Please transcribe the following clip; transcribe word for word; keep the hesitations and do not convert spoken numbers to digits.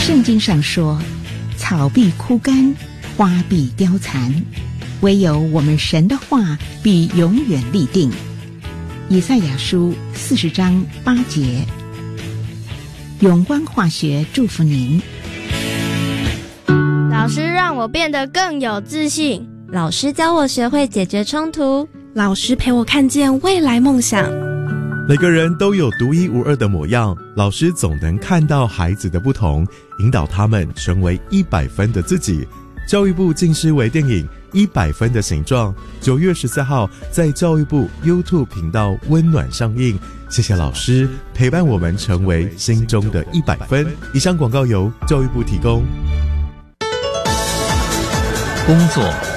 圣经上说，草必枯干，花必凋残，唯有我们神的话必永远立定。以赛亚书四十章八节。永光化学祝福您。 老师让我变得更有自信， 老师教我学会解决冲突， 老师陪我看见未来梦想。 每个人都有独一无二的模样，老师总能看到孩子的不同，引导他们成为一百分的自己。教育部近视微电影《一百分的形状》九月十四号在教育部 YouTube 频道温暖上映。谢谢老师陪伴我们成为心中的一百分。以上广告由教育部提供。 工作